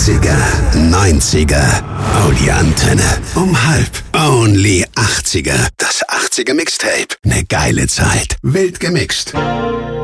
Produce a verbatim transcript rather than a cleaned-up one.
achtziger, neunziger, oh die Antenne, um halb, only achtziger, das achtziger Mixtape, ne geile Zeit, wild gemixt.